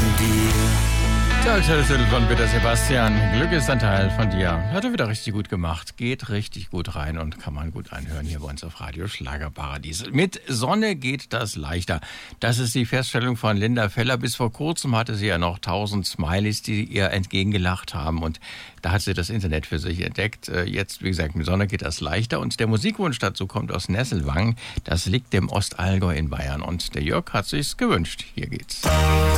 dir. Tag, von Peter Sebastian. Glück ist ein Teil von dir. Hat er wieder richtig gut gemacht. Geht richtig gut rein und kann man gut anhören hier bei uns auf Radio Schlagerparadies. Mit Sonne geht das leichter. Das ist die Feststellung von Linda Feller. Bis vor kurzem hatte sie ja noch 1000 Smileys, die ihr entgegengelacht haben. Und da hat sie das Internet für sich entdeckt. Jetzt, wie gesagt, mit Sonne geht das leichter. Und der Musikwunsch dazu kommt aus Nesselwangen. Das liegt im Ostallgäu in Bayern. Und der Jörg hat sich's gewünscht. Hier geht's.